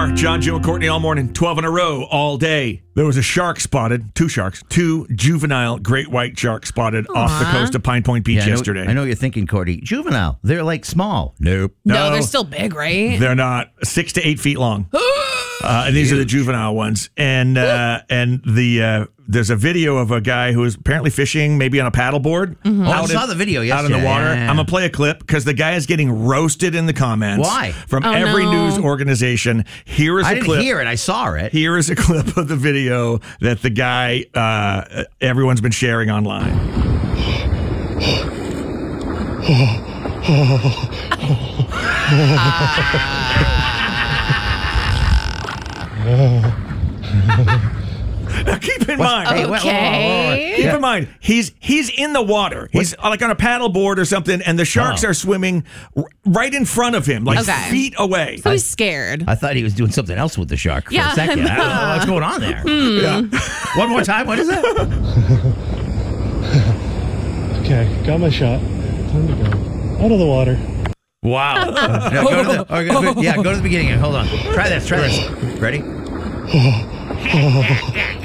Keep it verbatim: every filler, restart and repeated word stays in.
more. John, Joe, and Courtney all morning, twelve in a row, all day. There was a shark spotted, two sharks, two juvenile great white sharks spotted Aww. off the coast of Pine Point Beach yeah, I know, yesterday. I know what you're thinking, Courtney. Juvenile. They're like small. Nope. No, No, they're still big, right? They're not. Six to eight feet long. Uh, and these are the juvenile ones. And uh, and the uh, there's a video of a guy who is apparently fishing, maybe on a paddleboard. Mm-hmm. Oh, I out saw in, the video out yesterday. in the water. Yeah, yeah, yeah. I'm going to play a clip because the guy is getting roasted in the comments. Why? From Oh, every no. news organization. Here is I a didn't clip. hear it. I saw it. Here is a clip of the video that the guy, uh, everyone's been sharing online. Now keep in mind, Hey, wait, whoa, whoa, whoa, Okay. keep in mind, he's he's in the water. He's like on a paddle board or something, and the sharks Oh. are swimming r- right in front of him, like Okay. feet away. So he's scared. I thought he was doing something else with the shark for Yeah, a second. I don't know what's going on there. Yeah. One more time. What is that? Okay, got my shot. Time to go. Out of the water. Wow. No, go to the, or go- go- yeah, go to the beginning. Hold on. Try this. Try this. Ready?